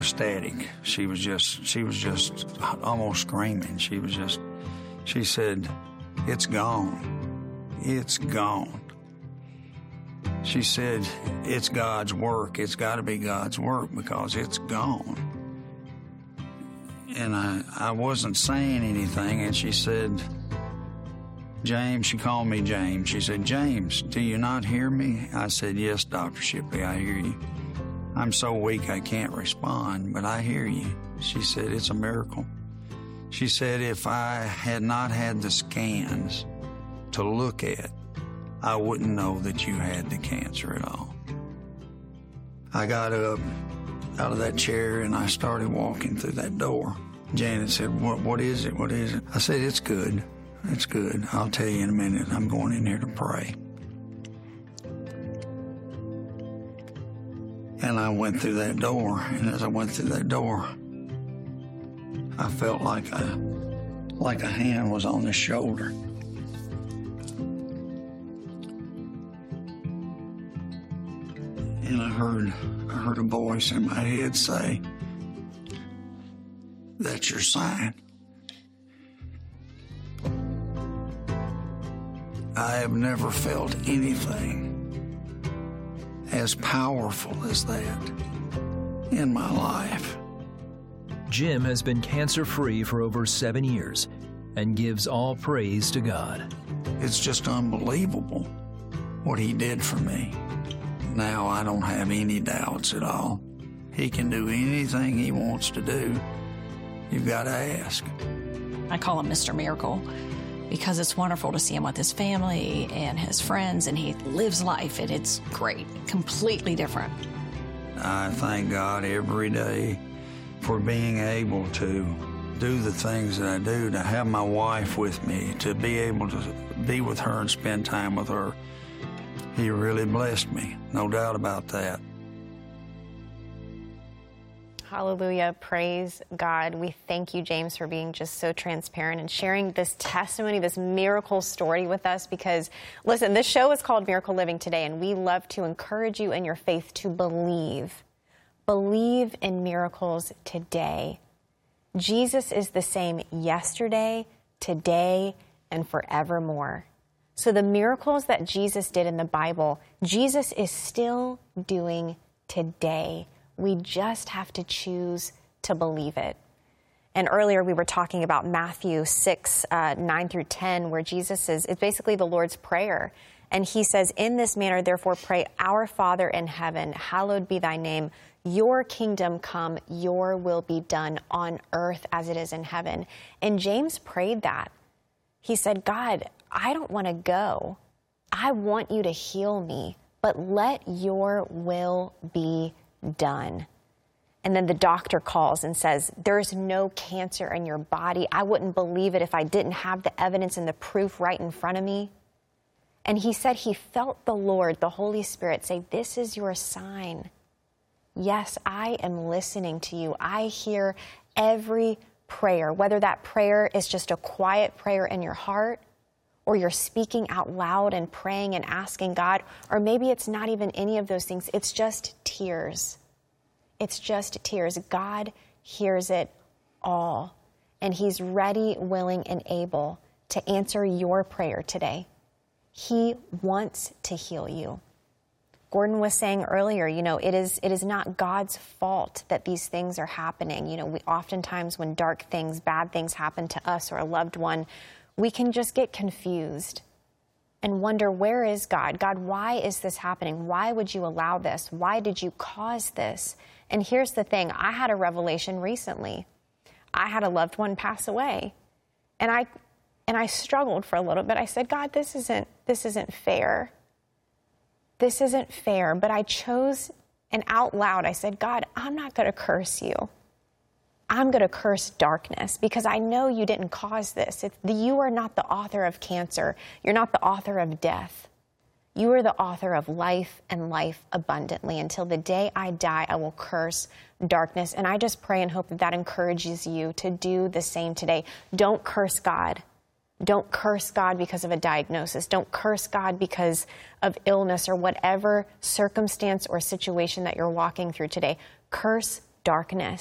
Static. She was just almost screaming. She said, "It's gone. It's gone." She said, "It's God's work. It's got to be God's work because it's gone." And I wasn't saying anything, and she said, "James," she called me James. She said, "James, do you not hear me?" I said, "Yes, Dr. Shipley, I hear you. I'm so weak I can't respond, but I hear you." She said, "It's a miracle." She said, "If I had not had the scans to look at, I wouldn't know that you had the cancer at all." I got up out of that chair and I started walking through that door. Janet said, What is it? What is it?" I said, "It's good. It's good. I'll tell you in a minute. I'm going in here to pray." And I went through that door, and as I went through that door, I felt like a hand was on the shoulder. And I heard a voice in my head say, "That's your sign." I have never felt anything as powerful as that in my life. Jim has been cancer-free for over 7 years and gives all praise to God. It's just unbelievable what he did for me. Now I don't have any doubts at all. He can do anything he wants to do. You've got to ask. I call him Mr. Miracle because it's wonderful to see him with his family and his friends, and he lives life, and it's great, completely different. I thank God every day for being able to do the things that I do, to have my wife with me, to be able to be with her and spend time with her. He really blessed me, no doubt about that. Hallelujah. Praise God. We thank you, James, for being just so transparent and sharing this testimony, this miracle story with us, because, listen, this show is called Miracle Living Today, and we love to encourage you in your faith to believe. Believe in miracles today. Jesus is the same yesterday, today, and forevermore. So the miracles that Jesus did in the Bible, Jesus is still doing today. We just have to choose to believe it. And earlier we were talking about Matthew 6, 9 through 10, where Jesus it's basically the Lord's Prayer. And he says, "In this manner, therefore, pray, Our Father in heaven, hallowed be thy name. Your kingdom come, your will be done on earth as it is in heaven." And James prayed that. He said, "God, I don't want to go. I want you to heal me, but let your will be done." And then the doctor calls and says, "There's no cancer in your body. I wouldn't believe it if I didn't have the evidence and the proof right in front of me." And he said he felt the Lord, the Holy Spirit, say, "This is your sign. Yes, I am listening to you. I hear every prayer," whether that prayer is just a quiet prayer in your heart, or you're speaking out loud and praying and asking God, or maybe it's not even any of those things. It's just tears. It's just tears. God hears it all, and he's ready, willing, and able to answer your prayer today. He wants to heal you. Gordon was saying earlier, it is not God's fault that these things are happening. We oftentimes, when dark things, bad things happen to us or a loved one, we can just get confused and wonder, where is God? God, why is this happening? Why would you allow this? Why did you cause this? And here's the thing. I had a revelation recently. I had a loved one pass away, and I struggled for a little bit. I said, "God, this isn't fair. This isn't fair." But I chose, and out loud, I said, "God, I'm not going to curse you. I'm going to curse darkness because I know you didn't cause this. You are not the author of cancer. You're not the author of death. You are the author of life and life abundantly. Until the day I die, I will curse darkness." And I just pray and hope that encourages you to do the same today. Don't curse God. Don't curse God because of a diagnosis. Don't curse God because of illness or whatever circumstance or situation that you're walking through today. Curse darkness.